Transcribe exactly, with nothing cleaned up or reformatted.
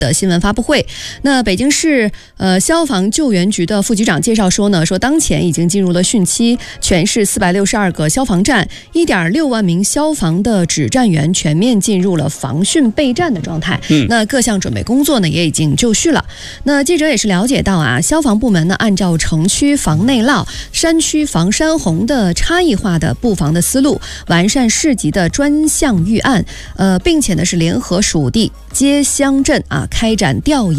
的新闻发布会。那北京市呃消防救援局的副局长介绍说呢，说当前已经进入了汛期，全市四百六十二个消防站，一点六万名消防的指战员全面进入了防汛备战的状态。嗯，那各项准备工作呢也已经就绪了。那记者也是了解到啊，消防部门呢按照城区防内涝、山区防山洪的差异化的布防的思路，完善市级的专项预案，呃，并且呢是联合属地街乡镇啊开展调研。